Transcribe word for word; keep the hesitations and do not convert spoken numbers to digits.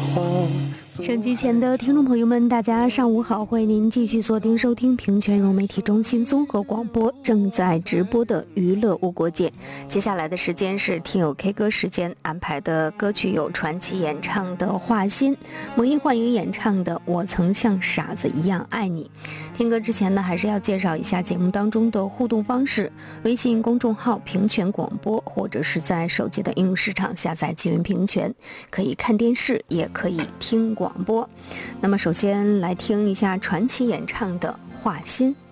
谎。 手机前的听众朋友们，大家上午好，欢迎您继续锁定收听平泉融媒体中心综合广播正在直播的娱乐无国界。接下来的时间是听友 K 歌时间，安排的歌曲有传奇演唱的《画心》，魔音幻影演唱的《我曾像傻子一样爱你》。听歌之前呢，还是要介绍一下节目当中的互动方式：微信公众号平泉广播，或者是在手机的应用市场下载吉云平泉，可以看电视，也可以听广播。那么首先来听一下传奇演唱的《画心》。